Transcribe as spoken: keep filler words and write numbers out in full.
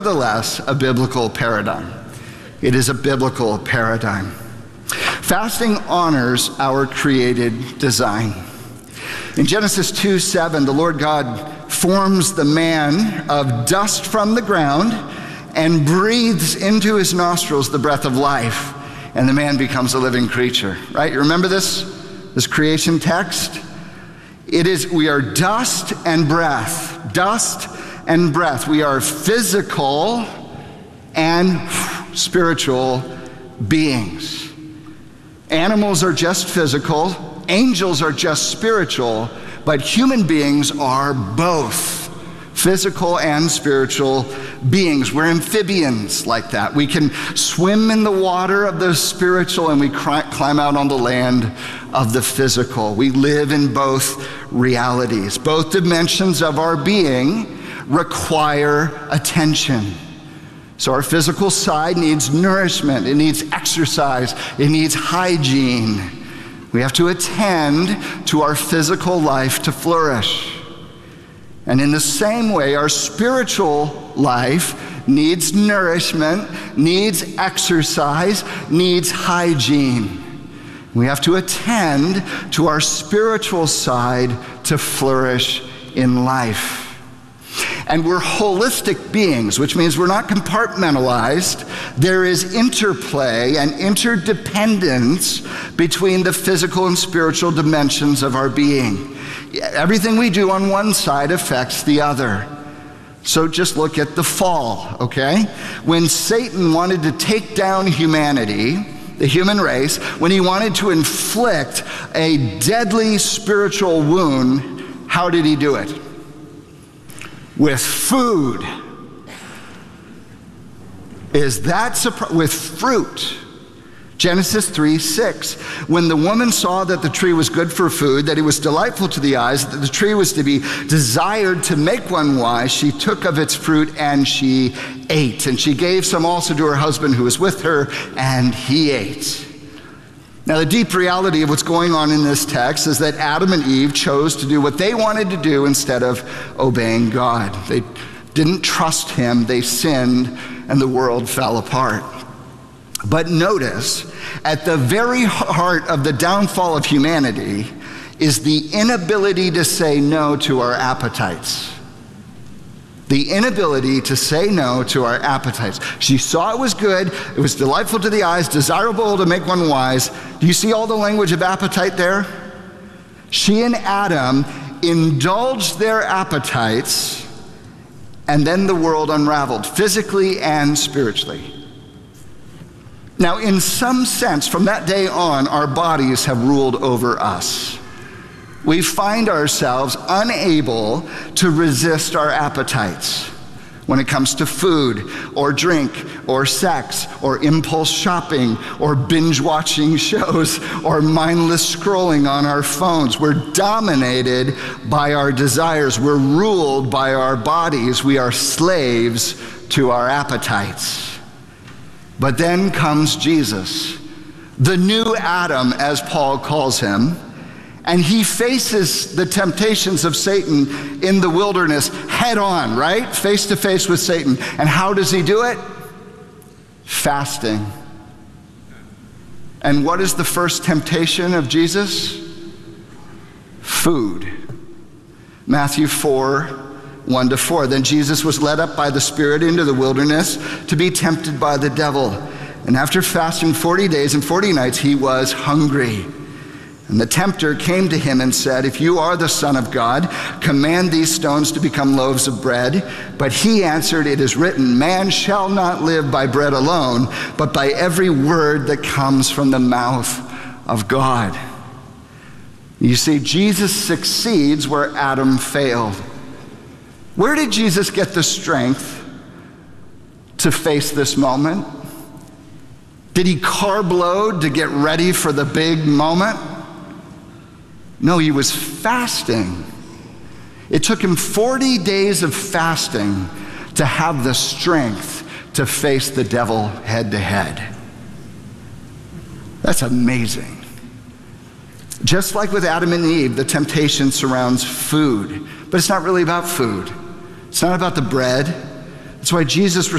Nevertheless, a biblical paradigm. It is a biblical paradigm. Fasting honors our created design. In Genesis two seven, the Lord God forms the man of dust from the ground and breathes into his nostrils the breath of life, and the man becomes a living creature, right? You remember this, this creation text? It is, we are dust and breath, dust and breath. We are physical and spiritual beings. Animals are just physical, angels are just spiritual, but human beings are both physical and spiritual beings. We're amphibians like that. We can swim in the water of the spiritual and we climb out on the land of the physical. We live in both realities. Both dimensions of our being require attention. So our physical side needs nourishment, it needs exercise, it needs hygiene. We have to attend to our physical life to flourish. And in the same way, our spiritual life needs nourishment, needs exercise, needs hygiene. We have to attend to our spiritual side to flourish in life. And we're holistic beings, which means we're not compartmentalized. There is interplay and interdependence between the physical and spiritual dimensions of our being. Everything we do on one side affects the other. So just look at the fall, okay? When Satan wanted to take down humanity, the human race, when he wanted to inflict a deadly spiritual wound, how did he do it? With food. Is that surprising? With fruit. Genesis three six. When the woman saw that the tree was good for food, that it was delightful to the eyes, that the tree was to be desired to make one wise, she took of its fruit and she ate. And she gave some also to her husband who was with her, and he ate. Now, the deep reality of what's going on in this text is that Adam and Eve chose to do what they wanted to do instead of obeying God. They didn't trust him, they sinned, and the world fell apart. But notice, at the very heart of the downfall of humanity is the inability to say no to our appetites. The inability to say no to our appetites. She saw it was good, it was delightful to the eyes, desirable to make one wise. Do you see all the language of appetite there? She and Adam indulged their appetites, and then the world unraveled, physically and spiritually. Now, in some sense, from that day on, our bodies have ruled over us. We find ourselves unable to resist our appetites when it comes to food or drink or sex or impulse shopping or binge watching shows or mindless scrolling on our phones. We're dominated by our desires. We're ruled by our bodies. We are slaves to our appetites. But then comes Jesus, the new Adam, as Paul calls him, and he faces the temptations of Satan in the wilderness head on, right? Face to face with Satan. And how does he do it? Fasting. And what is the first temptation of Jesus? Food. Matthew four, one to four. Then Jesus was led up by the Spirit into the wilderness to be tempted by the devil. And after fasting forty days and forty nights, he was hungry. And the tempter came to him and said, if you are the Son of God, command these stones to become loaves of bread. But he answered, it is written, man shall not live by bread alone, but by every word that comes from the mouth of God. You see, Jesus succeeds where Adam failed. Where did Jesus get the strength to face this moment? Did he carb load to get ready for the big moment? No, he was fasting. It took him forty days of fasting to have the strength to face the devil head to head. That's amazing. Just like with Adam and Eve, the temptation surrounds food, but it's not really about food. It's not about the bread. That's why Jesus